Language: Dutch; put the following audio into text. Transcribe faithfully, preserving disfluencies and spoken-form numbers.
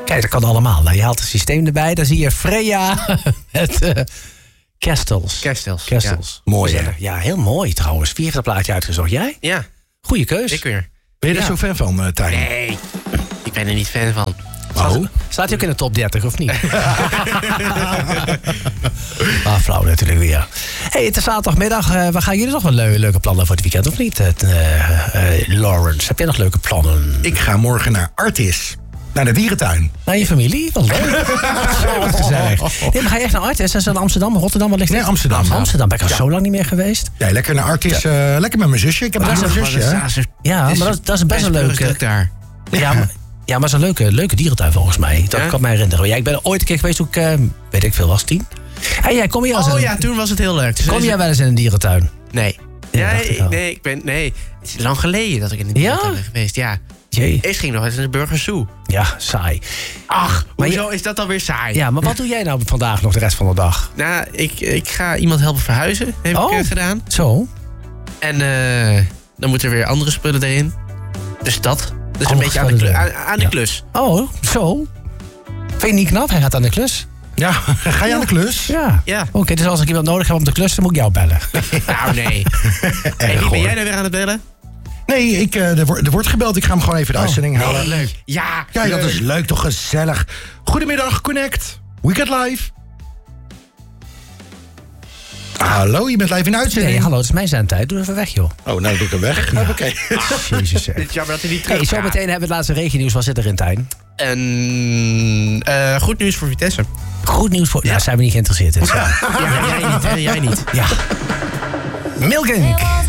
Kijk, dat kan allemaal. Nou, je haalt het systeem erbij. Dan zie je Freya met uh, Kerstels. Kerstels. Kerstels. Ja. Mooi, hè? Ja, heel mooi trouwens. Wie heeft dat plaatje uitgezocht? Jij? Ja. Goeie keus. Ik weer. Ben je er Ja. zo fan van, uh, Tijn? Nee, ik ben er niet fan van. Oh. Staat hij ook in de top dertig of niet? ah, flauw natuurlijk weer. Hey, het is zaterdagmiddag. Uh, we gaan jullie nog wel leuke, leuke plannen voor het weekend, of niet? Het, uh, uh, Lawrence, heb jij nog leuke plannen? Ik ga morgen naar Artis. Naar de dierentuin. Naar je familie? Wat leuk. Zo, wat gezellig. Nee, maar ga je echt naar Artis? Dat is in Amsterdam, Rotterdam, wat ligt Nee, dit? Amsterdam. Amsterdam, ben ik al Ja. zo lang niet meer geweest. Ja, lekker naar Artis. Uh, lekker met mijn zusje. Ik heb Maar een dat is zusje. hè? Ja, maar dat, dat is best een leuke... daar. Ja, maar, ja, maar het is een leuke, leuke dierentuin volgens mij. Dat Ja? kan me herinneren. Ja, ik ben er ooit een keer geweest toen ik, uh, weet ik veel, was tien. Hey, jij, kom je wel eens Oh in- ja, toen was het heel leuk. Dus Kom is jij het- wel eens in een dierentuin? Nee. Ja, Ja, dacht ik ik, al. nee, ik ben... Nee, het is lang geleden dat ik in de Ja? dierentuin ben geweest. Ja. Jee. Eerst ging ik nog eens naar de Burger Zoo. Ja, saai. Ach, Maar hoezo is dat alweer saai? Ja, maar wat doe jij nou vandaag nog de rest van de dag? Nou, ik, ik ga iemand helpen verhuizen, heb Oh. ik uh, gedaan. Zo? En uh, dan moeten er weer andere spullen erin. Dus dat. Dus een Andere beetje aan de, spullen klu- erin. aan, aan de Ja. klus. Oh, zo? Vind je niet knap? Hij gaat aan de klus. Ja, ga je aan de klus? Ja. Ja. Oké, dus als ik iemand nodig heb om de klus, dan moet ik jou bellen. Nou, nee. Hey, wie ben jij nou weer aan het bellen? Nee, ik, uh, er, wordt, er wordt gebeld. Ik ga hem gewoon even de uitzending halen. leuk. Ja, Ja, dat is leuk, toch gezellig. Goedemiddag, Connect. Weekend Live. Hallo, je bent live in de uitzending. Nee, hallo, het is mijn zendtijd. Doe even weg, joh. Oh, nou doe ik hem weg. Ja. Oké. Jezus, zeg. Het is jammer dat hij niet Hey, terug zometeen hebben we het laatste regennieuws. Wat zit er in, Tijn? En uh, goed nieuws voor Vitesse. Goed nieuws voor... Ja, daar zijn we niet geïnteresseerd in. Ja, jij niet, hè? Jij niet. Ja. Milking.